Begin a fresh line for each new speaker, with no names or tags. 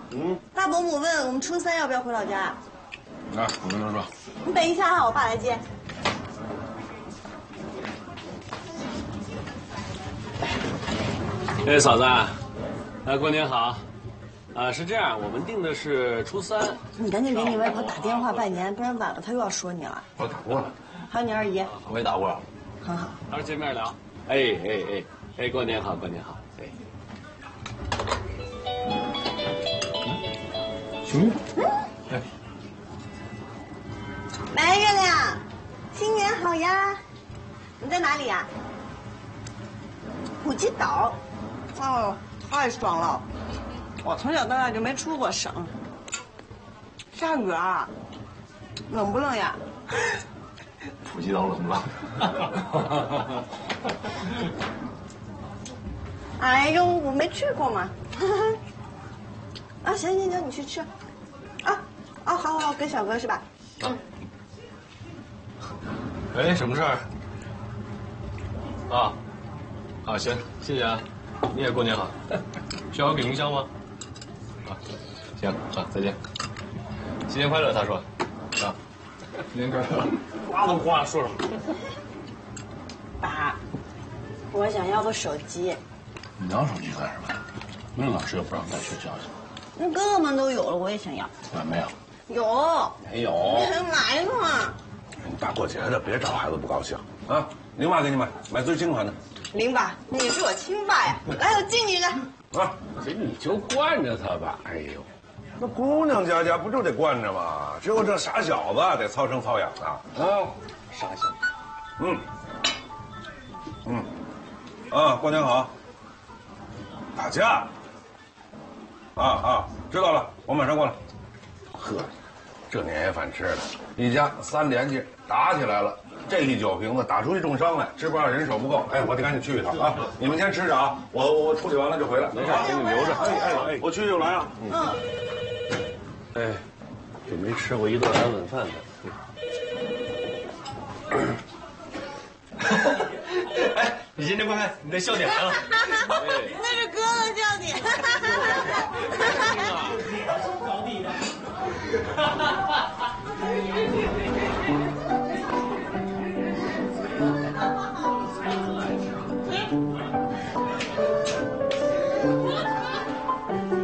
大伯母问我们初3要不要回老家。
啊，我跟他说。
你等一下哈，我爸来接。
哎，嫂子，过年好。是这样，我们定的是初3。
你赶紧给你外婆打电话拜年，不然晚了她又要说你了。
我打过了。
还有你二姨。
我也打过。
很好。
到时候见面聊。哎，过年好，过年好。哎。
兄弟。哎。
来，月亮，新年好呀！你在哪里呀？普吉岛。哦，太爽了！我从小到大就没出过省。下雨啊？冷不冷呀？
普吉岛冷不冷？
哎呦，我没去过嘛。啊，行，你去吃。好，跟小哥是吧？
哎，什么事儿？行，谢谢啊。你也过年好。需要我给音箱吗？行，再见。新年快乐，他说。新年快乐。
呱都呱说什么？
爸，我想要个手机。
你要手机干什么？那老师又不让在学校去。
那哥哥们都有了，我也想要。
没有。
有。
没有。
来嘛！
你大过节的，别找孩子不高兴啊！您妈给你买最新款的。
林爸，你是我亲爸呀！来，我敬你一个。
啊，
这你就惯着他吧。哎呦，
那姑娘家不就得惯着吗？只有这傻小子得操生操养的啊！
傻小子。
过年好。打架。知道了，我马上过来。呵，这年夜饭吃的，一家3连去打起来了。这一酒瓶子打出去重伤来，吃不上人手不够。哎，我得赶紧去一趟啊！你们先吃着啊，我处理完了就回来。
没事，给你留着。
我去就来啊。
哎，这没吃过一顿安稳饭的。
哎，你今天快，你的笑点来了。
那是哥哥叫你。
哈哈哈哈哈！